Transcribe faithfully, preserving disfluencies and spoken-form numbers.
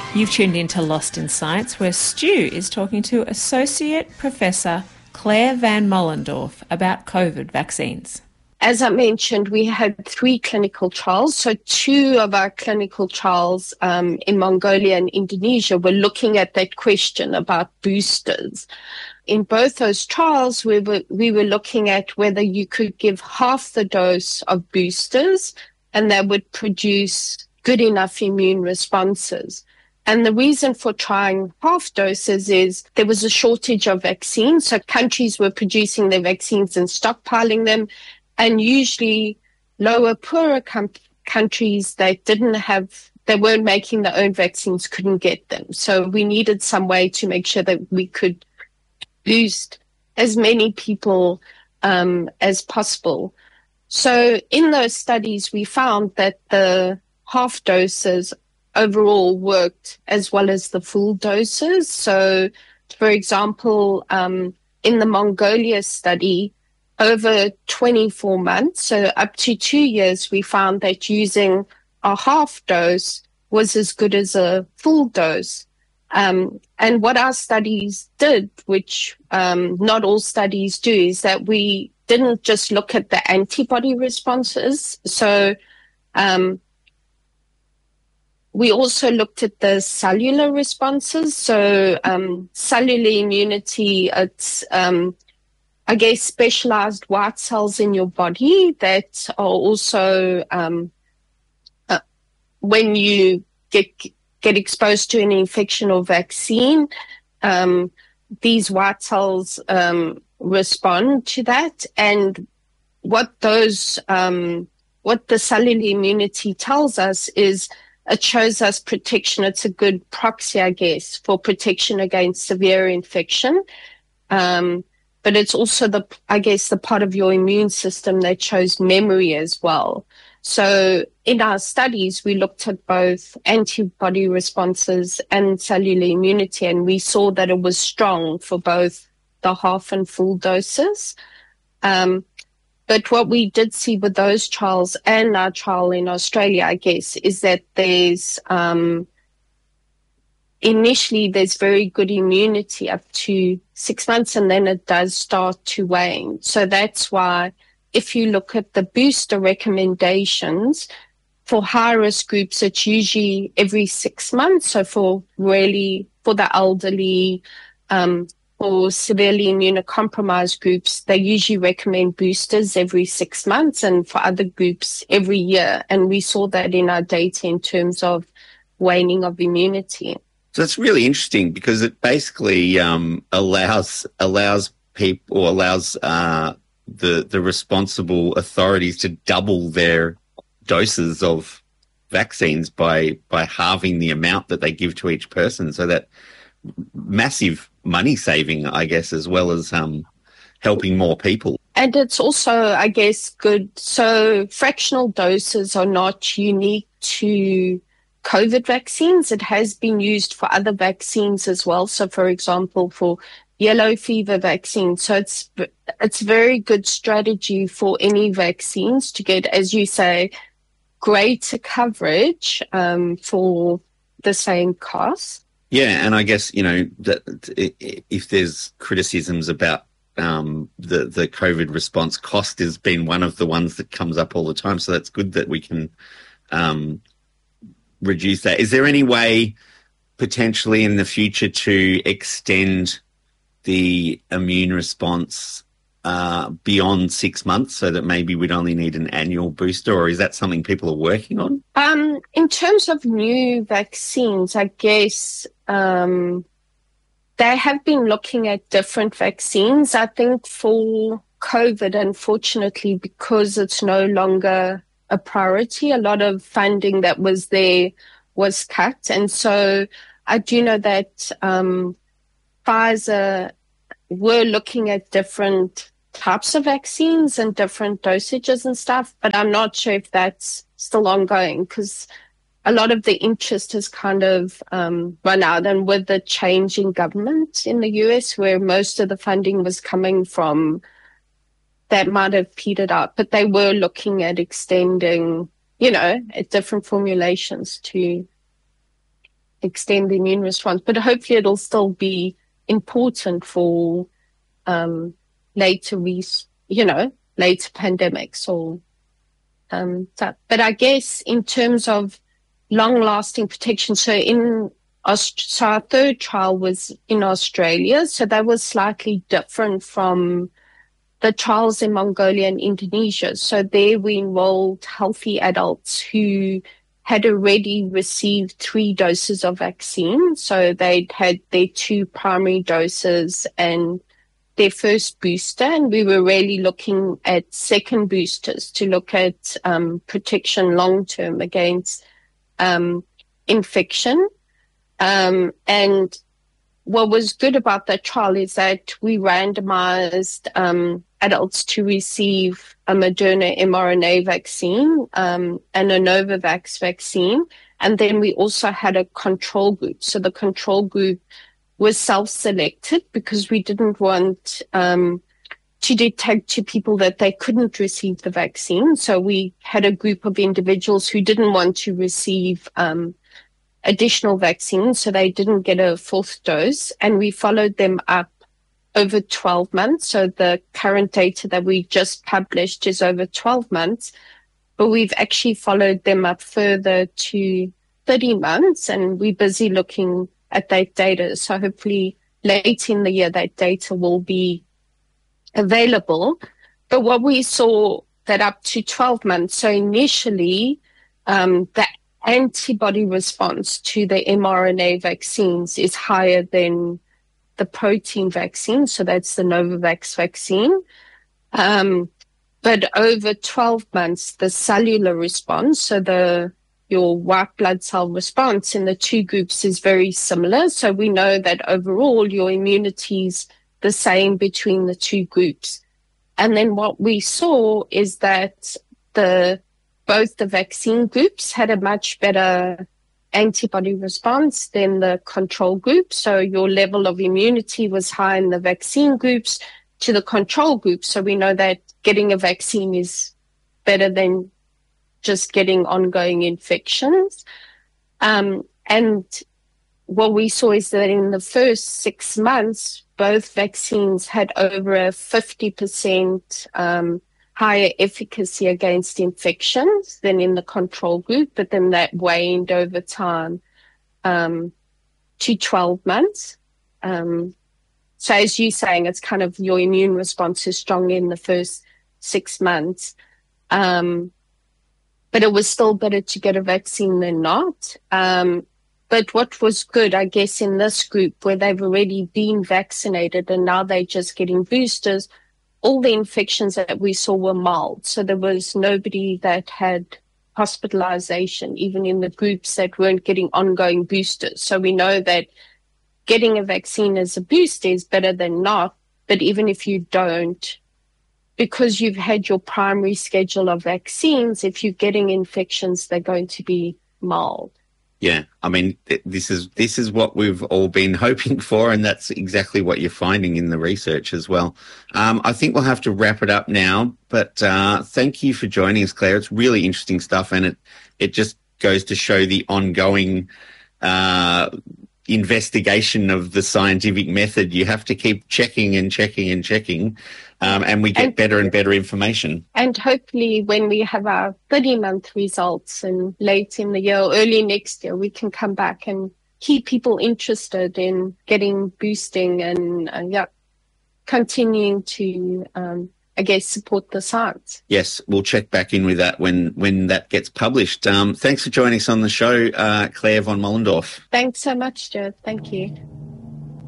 You've tuned into Lost in Science, where Stu is talking to Associate Professor Claire Van Mollendorf about COVID vaccines. As I mentioned, we had three clinical trials. So two of our clinical trials um, in Mongolia and Indonesia were looking at that question about boosters. In both those trials, we were, we were looking at whether you could give half the dose of boosters and that would produce good enough immune responses. And the reason for trying half doses is there was a shortage of vaccines. So countries were producing their vaccines and stockpiling them. And usually lower, poorer com- countries that didn't have, they weren't making their own vaccines, couldn't get them. So we needed some way to make sure that we could boost as many people um, as possible. So in those studies, we found that the half doses overall worked as well as the full doses. So, for example, um, in the Mongolia study, over twenty-four months, so up to two years, we found that using a half dose was as good as a full dose. Um, and what our studies did, which um, not all studies do, is that we didn't just look at the antibody responses. So um, we also looked at the cellular responses. So um, cellular immunity, it's, um, I guess, specialized white cells in your body that are also, um, uh, when you get get exposed to an infection or vaccine, um, these white cells um, respond to that. And what those, um, what the cellular immunity tells us is it shows us protection. It's a good proxy, I guess, for protection against severe infection. Um, but it's also the, I guess, the part of your immune system that shows memory as well. So in our studies, we looked at both antibody responses and cellular immunity, and we saw that it was strong for both the half and full doses. Um, but what we did see with those trials and our trial in Australia, I guess, is that there's um, initially there's very good immunity up to six months, and then it does start to wane. So that's why if you look at the booster recommendations for high-risk groups, it's usually every six months. So for really, for the elderly, um, for severely immunocompromised groups, they usually recommend boosters every six months, and for other groups every year. And we saw that in our data in terms of waning of immunity. So it's really interesting because it basically um, allows allows people or allows uh, the the responsible authorities to double their doses of vaccines by by halving the amount that they give to each person. So that massive money saving, I guess, as well as um, helping more people. And it's also, I guess, good. So fractional doses are not unique to COVID vaccines. It has been used for other vaccines as well. So, for example, for yellow fever vaccine. So it's it's very good strategy for any vaccines to get, as you say, greater coverage um, for the same cost. Yeah, and I guess, you know, that if there's criticisms about um, the, the COVID response, cost has been one of the ones that comes up all the time. So that's good that we can um, reduce that. Is there any way potentially in the future to extend the immune response uh, beyond six months so that maybe we'd only need an annual booster, or is that something people are working on? Um, in terms of new vaccines, I guess um, they have been looking at different vaccines. I think for COVID, unfortunately, because it's no longer a priority, a lot of funding that was there was cut. And so I do know that um, Pfizer were looking at different types of vaccines and different dosages and stuff, but I'm not sure if that's still ongoing because a lot of the interest has kind of um, run out. And with the change in government in the U S, where most of the funding was coming from, that might have petered out. But they were looking at extending, you know, at different formulations to extend the immune response, but hopefully it'll still be important for um, later, we, you know, later pandemics or um, that. But I guess in terms of long-lasting protection, so in so our third trial was in Australia, so that was slightly different from the trials in Mongolia and Indonesia. So there we enrolled healthy adults who had already received three doses of vaccine. So they'd had their two primary doses and their first booster, and we were really looking at second boosters to look at um, protection long-term against um, infection. Um, and what was good about that trial is that we randomized um, adults to receive a Moderna mRNA vaccine um, and a Novavax vaccine. And then we also had a control group. So the control group was self-selected because we didn't want um, to detect to people that they couldn't receive the vaccine. So we had a group of individuals who didn't want to receive um, additional vaccines, so they didn't get a fourth dose, and we followed them up over twelve months. So the current data that we just published is over twelve months, but we've actually followed them up further to thirty months, and we're busy looking at that data. So hopefully late in the year, that data will be available. But what we saw that up to twelve months, so initially um, the antibody response to the mRNA vaccines is higher than the protein vaccine. So that's the Novavax vaccine. Um, but over twelve months, the cellular response, so the your white blood cell response in the two groups is very similar. So we know that overall your immunity is the same between the two groups. And then what we saw is that the both the vaccine groups had a much better antibody response than the control group. So your level of immunity was high in the vaccine groups to the control group. So we know that getting a vaccine is better than just getting ongoing infections. Um, and what we saw is that in the first six months, both vaccines had over a fifty percent um, higher efficacy against infections than in the control group, but then that waned over time um, to twelve months. Um, so as you're saying, it's kind of your immune response is strong in the first six months. Um, but it was still better to get a vaccine than not. Um, but what was good, I guess, in this group where they've already been vaccinated and now they're just getting boosters, all the infections that we saw were mild. So there was nobody that had hospitalization, even in the groups that weren't getting ongoing boosters. So we know that getting a vaccine as a booster is better than not. But even if you don't, because you've had your primary schedule of vaccines, if you're getting infections, they're going to be mild. Yeah, I mean, this is this is what we've all been hoping for, and that's exactly what you're finding in the research as well. Um, I think we'll have to wrap it up now, but uh, thank you for joining us, Claire. It's really interesting stuff, and it it just goes to show the ongoing uh, investigation of the scientific method. You have to keep checking and checking and checking, um, and we get and, better and better information. And hopefully when we have our thirty-month results and late in the year, early next year, we can come back and keep people interested in getting boosting and, uh, yeah, continuing to, um, I guess, support the science. Yes, we'll check back in with that when, when that gets published. Um, thanks for joining us on the show, uh, Claire von Mollendorf. Thanks so much, Joe. Thank you.